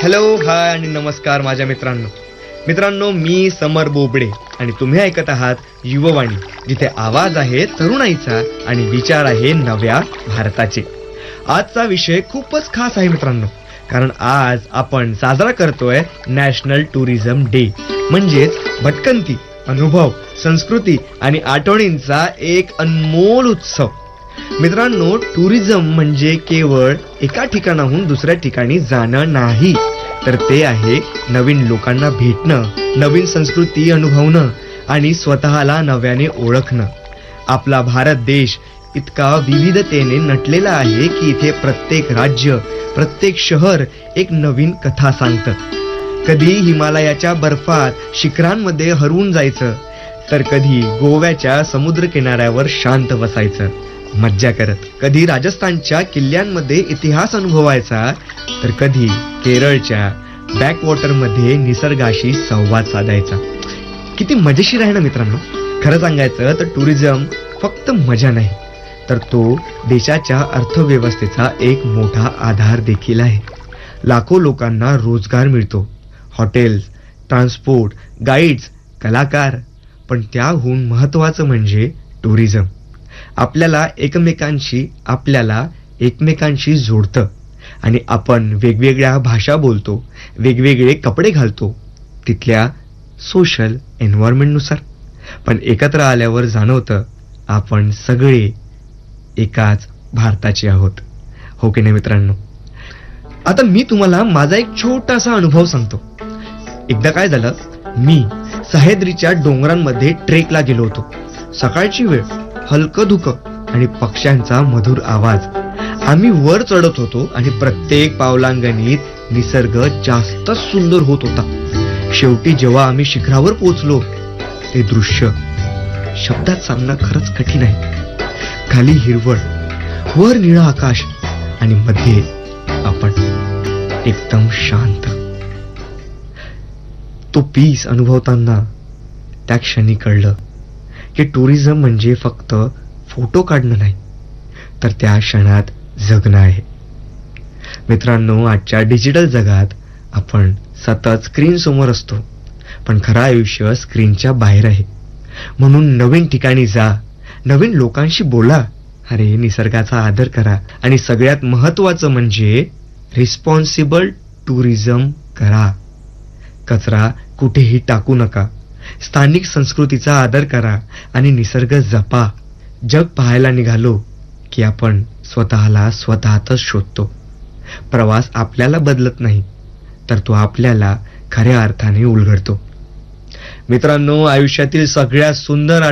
Hello, हाय आणि नमस्कार माझ्या मित्रांनो, मी समर बोबडे आणि तुम्ही ऐकत आहात युववाणी, जिथे आवाज आहे तरुणाईचा आणि विचार आहे नव्या भारताचे. आजचा विषय खूपच खास आहे मित्रांनो, कारण आज आपण साजरा करतोय नॅशनल टुरिझम डे, म्हणजेच भटकंती, अनुभव, संस्कृती आणि आठवणींचा एक अनमोल उत्सव. मित्रांनो, टुरिझम म्हणजे केवळ एका ठिकाणाहून दुसऱ्या ठिकाणी जाणं नाही, तर ते आहे नवीन लोकांना भेटणं, नवीन संस्कृती अनुभवणं आणि स्वतःला नव्याने ओळखणं. आपला भारत देश इतका विविधतेने नटलेला आहे की इथे प्रत्येक राज्य, प्रत्येक शहर एक नवीन कथा सांगतं. कधी हिमालयाच्या बर्फात शिखरांमध्ये हरवून जायचं, तर कधी गोव्याच्या समुद्र किनाऱ्यावर शांत बसायचं मज्जा करत, कधी राजस्थानच्या किल्ल्यांमध्ये इतिहास अनुभवायचा, तर कधी केरळच्या बॅकवॉटरमध्ये निसर्गाशी संवाद साधायचा. किती मजेशीर आहे ना मित्रांनो. खरं सांगायचं तर टुरिझम फक्त मजा नाही, तर तो देशाच्या अर्थव्यवस्थेचा एक मोठा आधार देखील आहे. लाखो लोकांना रोजगार मिळतो, हॉटेल्स, ट्रान्सपोर्ट, गाईड्स, कलाकार, पण त्याहून महत्वाचं म्हणजे टुरिझम आपल्याला एकमेकांशी जोडतं. आणि आपण वेगवेगळ्या भाषा बोलतो, वेगवेगळे कपडे घालतो तिथल्या सोशल एन्व्हायरमेंटनुसार, पण एकत्र आल्यावर जाणवतं आपण सगळे एकाच भारताचे आहोत. हो की नाही मित्रांनो. आता मी तुम्हाला माझा एक छोटासा अनुभव सांगतो. एकदा काय झालं, मी सह्याद्रीच्या डोंगरांमध्ये ट्रेकला गेलो होतो. सकाळची वेळ, हलकं धुकं आणि पक्ष्यांचा मधुर आवाज. आम्ही वर चढत होतो आणि प्रत्येक पावलांगणीत निसर्ग जास्त सुंदर होत होता. शेवटी जेव्हा आम्ही शिखरावर पोहोचलो, ते दृश्य शब्दात सांगणं खरंच कठीण आहे. खाली हिरवळ, वर निळं आकाश आणि मध्ये आपण एकदम शांत. तो पीस अनुभवताना त्या क्षणी कळलं की टुरिझम म्हणजे फक्त फोटो काढणं नाही, तर त्या क्षणात जगणं आहे. मित्रांनो, आजच्या डिजिटल जगात आपण सतत स्क्रीन समोर असतो, पण खरं आयुष्य स्क्रीनच्या बाहेर आहे. म्हणून नवीन ठिकाणी जा, नवीन लोकांशी बोला, अरे निसर्गाचा आदर करा आणि सगळ्यात महत्वाचं म्हणजे रिस्पॉन्सिबल टुरिझम करा. कचरा कुठेही टाकू नका, स्थानिक संस्कृतीचा आदर करा आणि निसर्ग जपा. जग पाहायला निघालो की आपण स्वतःला स्वतःतच शोधतो. प्रवास आपल्याला बदलत नाही, तर तो आपल्याला खऱ्या अर्थाने उलगडतो. मित्रांनो, आयुष्यातील सगळ्यात सुंदर